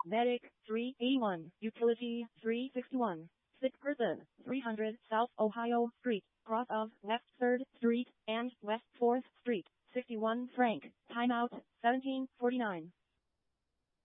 Medic, 381. Utility, 361. Sick person, 300 South Ohio Street, cross of West 3rd Street and West 4th Street, 61 franc. Timeout, 1749.